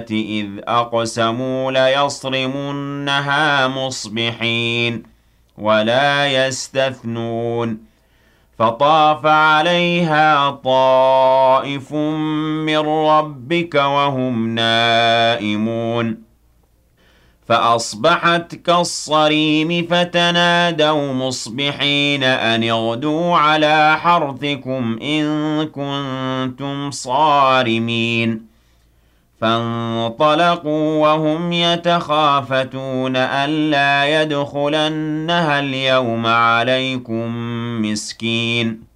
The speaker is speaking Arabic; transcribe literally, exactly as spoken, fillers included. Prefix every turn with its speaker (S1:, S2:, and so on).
S1: إذ أقسموا ليصرمنها مصبحين ولا يستثنون فطاف عليها طائف من ربك وهم نائمون فأصبحت كالصريم فتنادوا مصبحين أن اغدوا على حرثكم إن كنتم صارمين فانطلقوا وهم يتخافتون ألا يدخلنها اليوم عليكم مسكين